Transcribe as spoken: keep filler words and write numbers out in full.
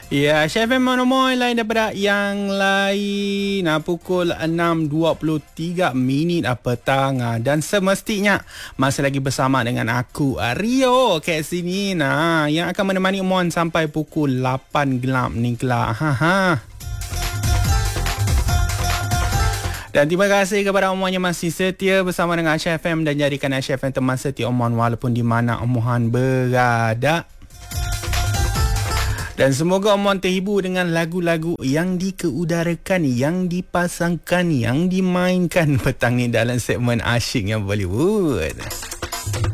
Ya, Chef M Monomoy lain daripada yang lain. Nah, pukul enam dua puluh tiga minit petang. Dan semestinya masih lagi bersama dengan aku, Rio, kat sini. Nah, yang akan menemani Mon sampai pukul lapan gelap ni kelak. Ha ha. Dan terima kasih kepada Omon yang masih setia bersama dengan Chef M dan jadikan Chef M teman setia Omon walaupun di mana Omohan berada. Dan semoga Omon terhibur dengan lagu-lagu yang dikeudarakan, yang dipasangkan, yang dimainkan petang ni dalam segmen Asyiknya Bollywood.